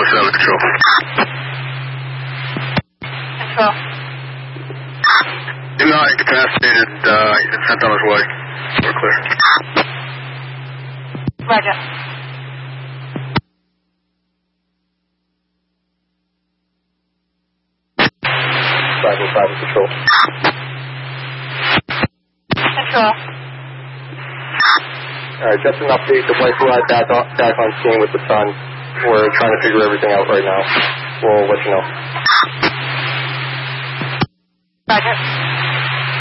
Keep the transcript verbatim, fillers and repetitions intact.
seven, Control. Control. Do not incapacitated, uh, he's sent on his way. We're clear. Roger. five oh five, Control. Control. Alright, just an update. The wife will have back on, back on scene with the son. We're trying to figure everything out right now. We'll let you know. Roger.